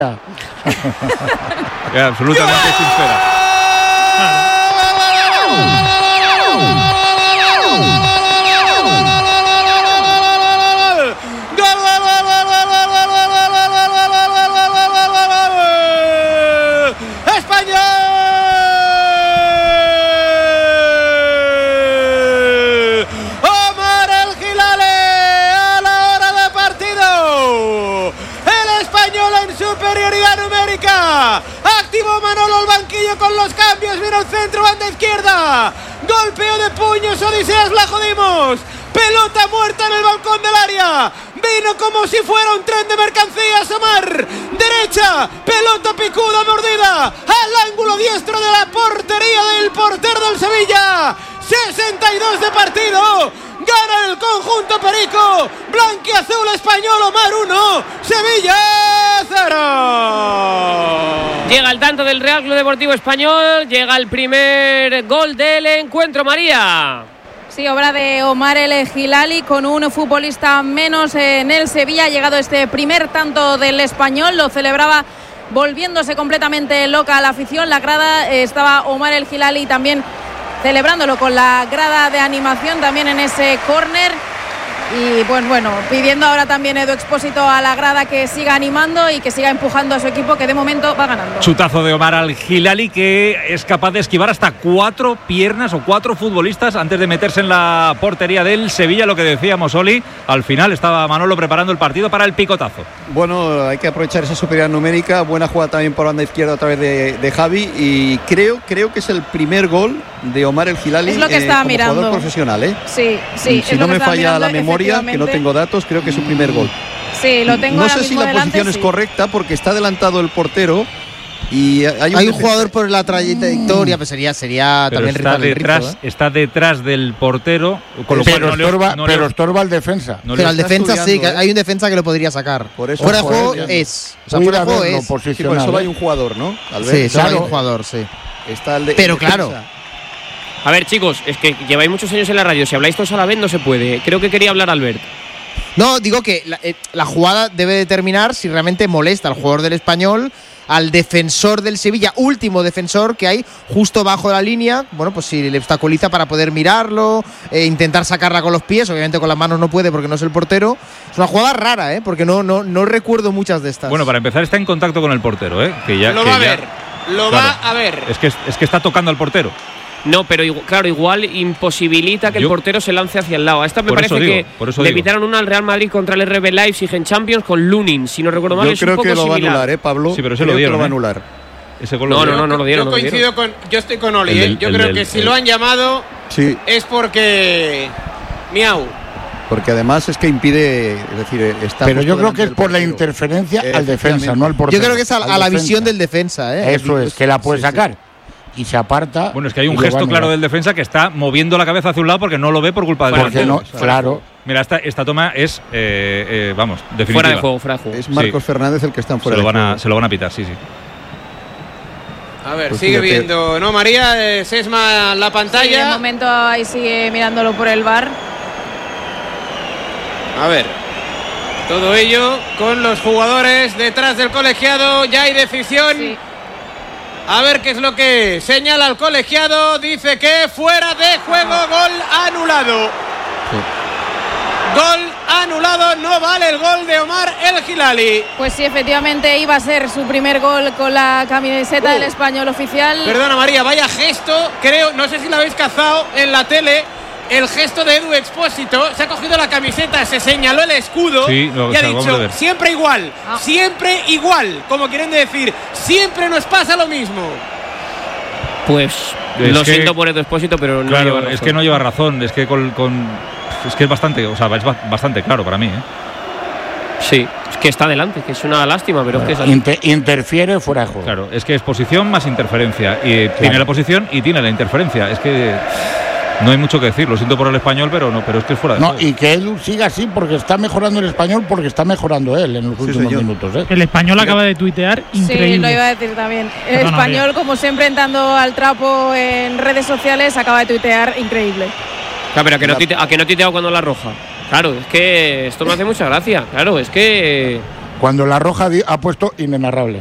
Absolutamente sincera. Activo Manolo al banquillo con los cambios. Mira el centro, banda izquierda. Golpeo de puños, Odiseas, la jodimos. Pelota muerta en el balcón del área. Vino como si fuera un tren de mercancías. Omar, derecha, pelota picuda, mordida al ángulo diestro de la portería del portero del Sevilla. 62 de partido. Gana el conjunto perico. Blanquiazul español. Omar 1, Sevilla 0. Llega el tanto del Real Club Deportivo Español. Llega el primer gol del encuentro, María. Sí, obra de Omar El Hilali, con un futbolista menos en el Sevilla. Ha llegado este primer tanto del Español. Lo celebraba volviéndose completamente loca a la afición. La grada, estaba Omar El Hilali también celebrándolo con la grada de animación también en ese córner. Y pues bueno, pidiendo ahora también Edu Expósito a la grada que siga animando y que siga empujando a su equipo, que de momento va ganando. Chutazo de Omar Al Hilali, que es capaz de esquivar hasta 4 piernas o 4 futbolistas antes de meterse en la portería del Sevilla. Lo que decíamos, Oli, al final estaba Manolo preparando el partido para el picotazo. Bueno, hay que aprovechar esa superioridad numérica. Buena jugada también por banda izquierda a través de Javi, y creo que es el primer gol de Omar El Hilali, es lo que estaba mirando, jugador profesional, ¿eh? Sí. Si no me falla la memoria, que no tengo datos, creo que es su primer gol. Sí, lo tengo. No ahora sé si mismo la delante, posición es correcta, porque está adelantado el portero y hay un jugador por la trayectoria, pues sería pero también está detrás, está detrás del portero, con lo cual pero estorba al defensa. Pero al defensa sí, que hay un defensa que lo podría sacar. Por eso, fuera de juego es. O sea, fuera de juego es. Sí, por eso hay un jugador, ¿no? Sí, solo hay un jugador, sí. Está el pero claro. A ver, chicos, es que lleváis muchos años en la radio. Si habláis todos a la vez no se puede. Creo que quería hablar Albert. No, digo que la jugada debe determinar si realmente molesta al jugador del Español, al defensor del Sevilla, último defensor que hay justo bajo de la línea. Bueno, pues si le obstaculiza para poder mirarlo, intentar sacarla con los pies. Obviamente con las manos no puede porque no es el portero. Es una jugada rara, porque no recuerdo muchas de estas. Bueno, para empezar está en contacto con el portero, que ya lo que va a ya, ver. Lo claro, va a ver. Es que está tocando al portero. No, pero claro, igual imposibilita que el portero se lance hacia el lado. A esta me parece que le pitaron una al Real Madrid contra el RB Leipzig en Champions con Lunin, si no recuerdo mal. Yo es creo un poco que lo va a similar. anular, Pablo. Sí, pero se lo dieron. Lo va a anular. Ese gol no lo dieron. Yo coincido yo estoy con Oli, Yo creo que si lo han llamado es porque miau. Porque además es que impide, es decir, está. Pero yo creo que es por la interferencia al defensa, no al portero. Yo creo que es a la visión del defensa, Eso es, que la puede sacar. Y se aparta. Bueno, es que hay un gesto claro del defensa que está moviendo la cabeza hacia un lado porque no lo ve por culpa del portero. Claro. Mira, esta toma es, vamos, definitiva. Fuera de juego. Es Marcos Fernández el que está en fuera de juego. Se lo van a pitar, sí. A ver, pues sigue viendo, ¿no, María? Sesma la pantalla. Sí, de momento ahí sigue mirándolo por el VAR. A ver, todo ello con los jugadores detrás del colegiado. Ya hay decisión. Sí. A ver qué es lo que señala el colegiado. Dice que fuera de juego, gol anulado. Sí. Gol anulado, no vale el gol de Omar El Hilali. Pues sí, efectivamente iba a ser su primer gol con la camiseta del Español oficial. Perdona, María, vaya gesto, creo, no sé si lo habéis cazado en la tele. El gesto de Edu Expósito, se ha cogido la camiseta, se señaló el escudo y ha dicho siempre igual, como quieren decir, siempre nos pasa lo mismo. Pues lo siento por Edu Expósito, pero no lleva razón. Es que no lleva razón, es que es que es bastante, o sea, es bastante claro para mí, Sí, es que está adelante, que es una lástima, pero es que es así. Interfiere fuera de juego. Claro, es que es posición más interferencia, y tiene la posición y tiene la interferencia, es que no hay mucho que decir, lo siento por el Español, pero es que es fuera de juego. Y que Edu siga así porque está mejorando el Español, porque está mejorando él en los últimos minutos. El Español acaba de tuitear increíble. Sí, lo iba a decir también. El Español, como siempre, entrando al trapo en redes sociales, acaba de tuitear increíble. Claro, pero ¿a que no tuiteado cuando la roja? Claro, es que esto me hace mucha gracia. Claro, es que Cuando la roja ha puesto inenarrable.